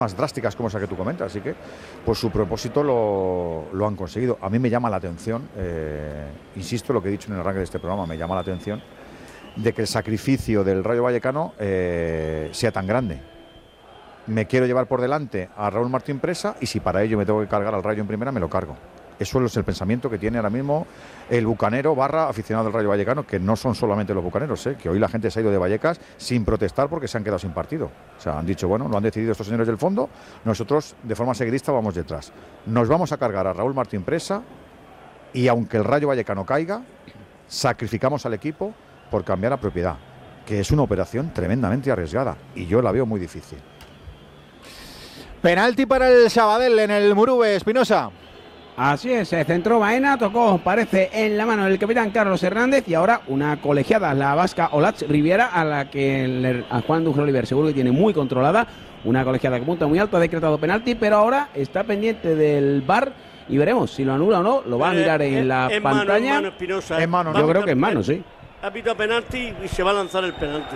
más drásticas como esa que tú comentas, así que pues su propósito lo han conseguido. A mí me llama la atención, insisto en lo que he dicho en el arranque de este programa, me llama la atención de que el sacrificio del Rayo Vallecano sea tan grande. Me quiero llevar por delante a Raúl Martín Presa y si para ello me tengo que cargar al Rayo en primera, me lo cargo. Eso es el pensamiento que tiene ahora mismo el bucanero / aficionado del Rayo Vallecano, que no son solamente los bucaneros, que hoy la gente se ha ido de Vallecas sin protestar porque se han quedado sin partido. O sea, han dicho, bueno, lo han decidido estos señores del fondo, nosotros de forma seguidista vamos detrás. Nos vamos a cargar a Raúl Martín Presa y aunque el Rayo Vallecano caiga, sacrificamos al equipo por cambiar a propiedad, que es una operación tremendamente arriesgada y yo la veo muy difícil. Penalti para el Sabadell en el Murube, Espinosa. Así es, se centró Baena, tocó, parece, en la mano del capitán Carlos Hernández y ahora una colegiada, la vasca Olatz Riviera, a la que a Juan Dújar Oliver seguro que tiene muy controlada, una colegiada que punta muy alto, ha decretado penalti, pero ahora está pendiente del VAR y veremos si lo anula o no, lo va a mirar en la pantalla. En mano, yo creo que en mano, sí. Ha pitado penalti y se va a lanzar el penalti.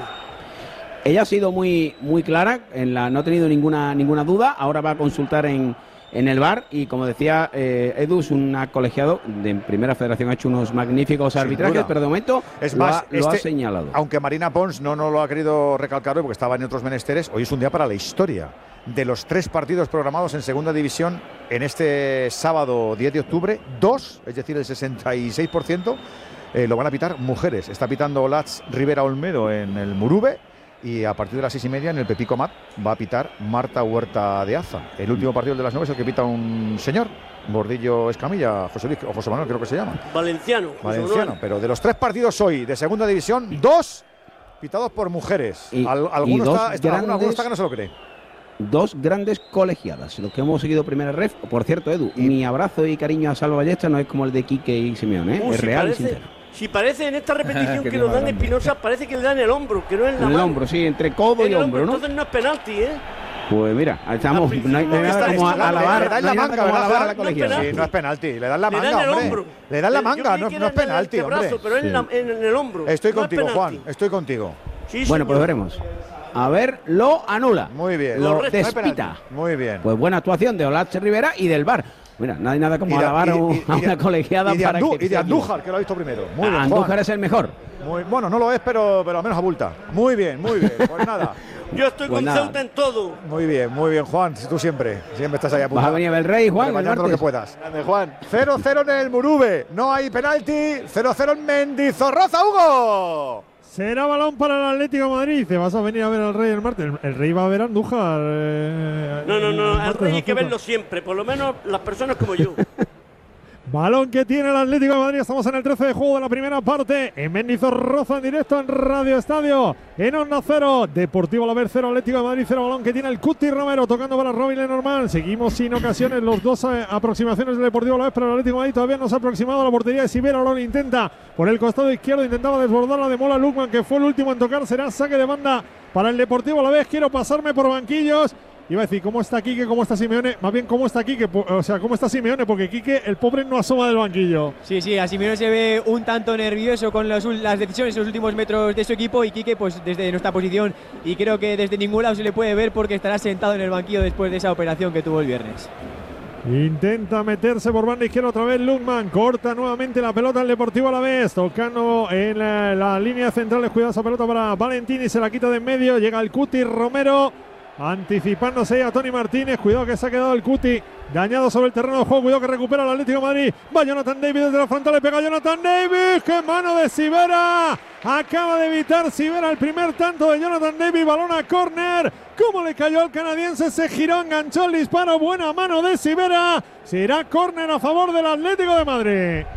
Ella ha sido muy clara, no ha tenido ninguna duda, ahora va a consultar en el VAR y como decía Edu, es un colegiado de Primera Federación, ha hecho unos magníficos arbitrajes, pero de momento lo ha señalado. Aunque Marina Pons no lo ha querido recalcar hoy porque estaba en otros menesteres, hoy es un día para la historia. De los 3 partidos programados en segunda división en este sábado 10 de octubre, 2, es decir, el 66%, lo van a pitar mujeres. Está pitando Olatz Rivera Olmedo en el Murube. Y a partir de las 6:30 en el Pepico Mat va a pitar Marta Huerta de Aza. El último partido de las 9 es el que pita un señor, Bordillo Escamilla, José Manuel creo que se llama. Valenciano, pero de los 3 partidos hoy de segunda división, 2 pitados por mujeres. Alguno está que no se lo cree. 2 grandes colegiadas, los que hemos seguido primera ref. Por cierto, Edu, mi abrazo y cariño a Salva Ballesta no es como el de Quique y Simeone, es real y sincero. Si parece en esta repetición que nos dan Espinosa, parece que le dan el hombro, que no es la mano. El hombro, sí, entre codo y hombro, ¿no? Entonces no es penalti, Pues mira, estamos, no hay nada como alabar, le dan la manga, alabar a la colegiada. Sí, no es penalti, le dan la manga, hombre. Le dan la manga, no es penalti, hombre. Pero en el hombro. Estoy contigo, Juan, estoy contigo. Bueno, pues veremos. A ver, lo anula. Muy bien. Lo despita. Muy bien. Pues buena actuación de Olatz Rivera y del VAR. Mira, no hay nada como alabar a una colegiada y de Andújar, que lo ha visto primero. Muy bien, Andújar es el mejor. Bueno, no lo es, pero al menos abulta. Muy bien. Pues nada. Yo estoy con Ceuta en todo. Muy bien, Juan. Tú siempre estás ahí apuntado. Vas a venir a ver el Rey, Juan. Mañana lo que puedas. Grande, Juan. 0-0 en el Murube. No hay penalti. 0-0 en Mendizorroza, Hugo. Será balón para el Atlético de Madrid. Dice, vas a venir a ver al Rey el martes. El Rey va a ver a Andújar. No. Al Rey hay que verlo siempre. Por lo menos las personas como yo. Balón que tiene el Atlético de Madrid. Estamos en el 13 de juego de la primera parte. En Mendizorroza, en directo en Radio Estadio. En Onda 0. Deportivo Alavés 0, Atlético de Madrid 0. Balón que tiene el Cuti Romero tocando para Robin Lenormand. Seguimos sin ocasiones. Los 2 aproximaciones del Deportivo Alavés, pero el Atlético de Madrid todavía no se ha aproximado a la portería de Sivera. Lo intenta por el costado izquierdo. Intentaba desbordar la de Mola Lukman, que fue el último en tocar. Será saque de banda para el Deportivo Alavés. Quiero pasarme por banquillos. Iba a decir, ¿cómo está Quique? ¿Cómo está Simeone? Más bien, ¿cómo está Quique? O sea, ¿cómo está Simeone? Porque Quique, el pobre, no asoma del banquillo. Sí, a Simeone se ve un tanto nervioso con las decisiones en los últimos metros de su equipo y Quique, pues desde nuestra posición, y creo que desde ningún lado se le puede ver porque estará sentado en el banquillo después de esa operación que tuvo el viernes. Intenta meterse por banda izquierda otra vez Lukman, corta nuevamente la pelota al Deportivo Alavés, tocando en la línea central, cuidado esa pelota para Valentini, se la quita de en medio, llega el Cuti Romero, anticipándose a Tony Martínez. Cuidado que se ha quedado el Cuti dañado sobre el terreno de juego. Cuidado que recupera el Atlético de Madrid. Va Jonathan David desde la frontal. Le pega Jonathan David. ¡Qué mano de Sivera! Acaba de evitar Sivera el primer tanto de Jonathan David. Balón a córner. ¿Cómo le cayó al canadiense? Se giró, enganchó el disparo. Buena mano de Sivera. Será córner a favor del Atlético de Madrid.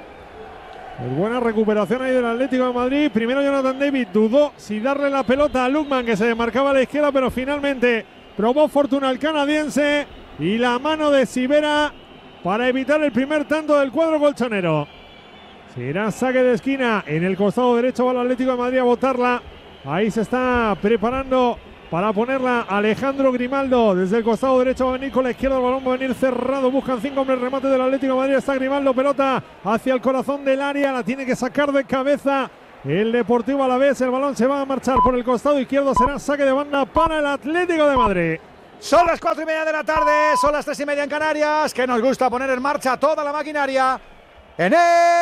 Pues buena recuperación ahí del Atlético de Madrid. Primero Jonathan David dudó si darle la pelota a Lukman, que se demarcaba a la izquierda, pero finalmente probó fortuna al canadiense. Y la mano de Sivera para evitar el primer tanto del cuadro colchonero. Será saque de esquina. En el costado derecho va el Atlético de Madrid a botarla. Ahí se está preparando para ponerla Alejandro Grimaldo. Desde el costado derecho va a venir con la izquierda. El balón va a venir cerrado. Buscan 5 hombres. Remate del Atlético de Madrid. Está Grimaldo. Pelota hacia el corazón del área. La tiene que sacar de cabeza el Deportivo Alavés. El balón se va a marchar por el costado izquierdo. Será saque de banda para el Atlético de Madrid. Son las 4:30 de la tarde, son las 3:30 en Canarias, que nos gusta poner en marcha toda la maquinaria en el